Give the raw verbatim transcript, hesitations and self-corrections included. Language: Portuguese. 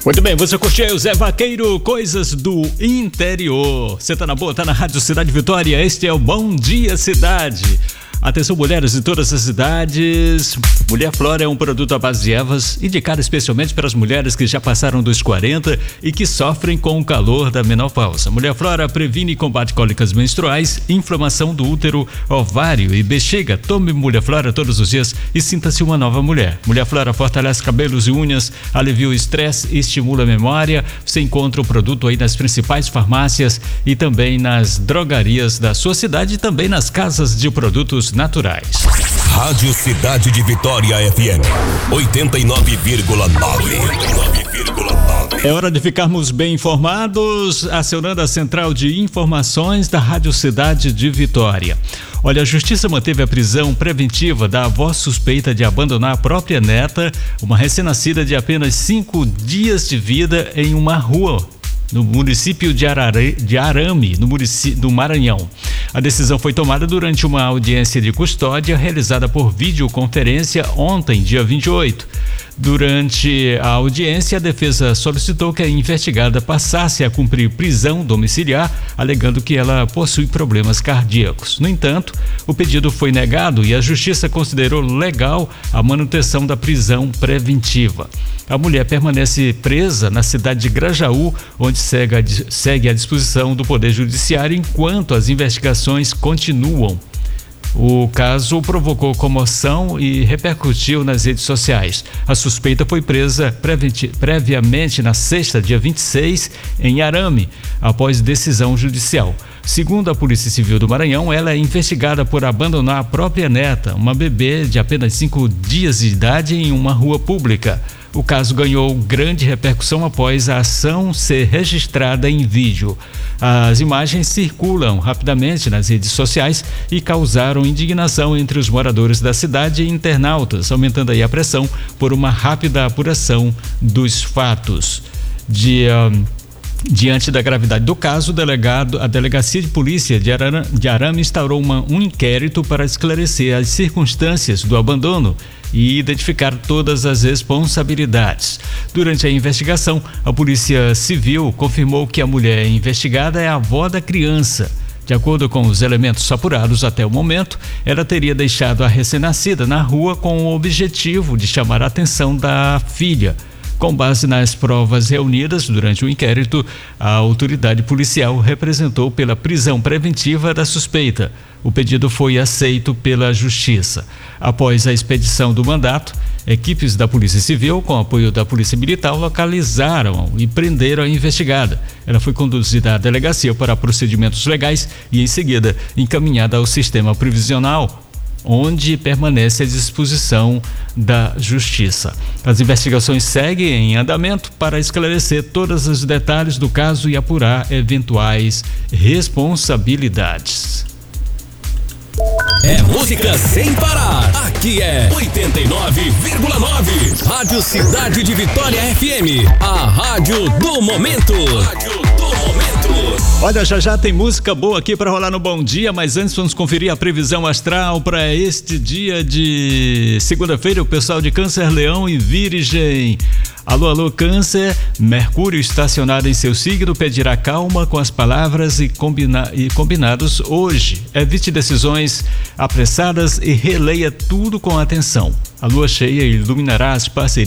Muito bem, você curtiu aí o Zé Vaqueiro, Coisas do Interior. Você tá na boa, tá na Rádio Cidade Vitória, este é o Bom Dia Cidade. Atenção, mulheres de todas as idades. Mulher Flora é um produto à base de ervas, indicado especialmente para as mulheres que já passaram dos quarenta e que sofrem com o calor da menopausa. Mulher Flora previne e combate cólicas menstruais, inflamação do útero, ovário e bexiga. Tome Mulher Flora todos os dias e sinta-se uma nova mulher. Mulher Flora fortalece cabelos e unhas, alivia o estresse e estimula a memória. Você encontra o produto aí nas principais farmácias e também nas drogarias da sua cidade e também nas casas de produtos naturais. Rádio Cidade de Vitória F M oitenta e nove vírgula nove. É hora de ficarmos bem informados, acionando a central de informações da Rádio Cidade de Vitória. Olha, a Justiça manteve a prisão preventiva da avó suspeita de abandonar a própria neta, uma recém-nascida de apenas cinco dias de vida, em uma rua no município de, Arare, de Arame, no município do Maranhão. A decisão foi tomada durante uma audiência de custódia realizada por videoconferência ontem, dia vinte e oito. Durante a audiência, a defesa solicitou que a investigada passasse a cumprir prisão domiciliar, alegando que ela possui problemas cardíacos. No entanto, o pedido foi negado e a Justiça considerou legal a manutenção da prisão preventiva. A mulher permanece presa na cidade de Grajaú, onde segue a, segue à disposição do Poder Judiciário enquanto as investigações continuam. O caso provocou comoção e repercutiu nas redes sociais. A suspeita foi presa preventi- previamente na sexta, dia vinte e seis, em Arame, após decisão judicial. Segundo a Polícia Civil do Maranhão, ela é investigada por abandonar a própria neta, uma bebê de apenas cinco dias de idade, em uma rua pública. O caso ganhou grande repercussão após a ação ser registrada em vídeo. As imagens circulam rapidamente nas redes sociais e causaram indignação entre os moradores da cidade e internautas, aumentando aí a pressão por uma rápida apuração dos fatos. De, um, diante da gravidade do caso, o delegado, a Delegacia de Polícia de Arame, de Arame instaurou uma, um inquérito para esclarecer as circunstâncias do abandono e identificar todas as responsabilidades. Durante a investigação, a Polícia Civil confirmou que a mulher investigada é a avó da criança. De acordo com os elementos apurados até o momento, ela teria deixado a recém-nascida na rua com o objetivo de chamar a atenção da filha. Com base nas provas reunidas durante o inquérito, a autoridade policial representou pela prisão preventiva da suspeita. O pedido foi aceito pela Justiça. Após a expedição do mandato, equipes da Polícia Civil, com apoio da Polícia Militar, localizaram e prenderam a investigada. Ela foi conduzida à delegacia para procedimentos legais e, em seguida, encaminhada ao sistema prisional, onde permanece à disposição da Justiça. As investigações seguem em andamento para esclarecer todos os detalhes do caso e apurar eventuais responsabilidades. É música sem parar. Aqui é oitenta e nove vírgula nove. Rádio Cidade de Vitória F M. A rádio do momento. Rádio do momento. Olha, já já tem música boa aqui para rolar no Bom Dia, mas antes vamos conferir a previsão astral para este dia de segunda-feira. O pessoal de Câncer, Leão e Virgem. Alô, alô, Câncer. Mercúrio estacionado em seu signo pedirá calma com as palavras e, combina, e combinados hoje. Evite decisões apressadas e releia tudo com atenção. A lua cheia iluminará as parcerias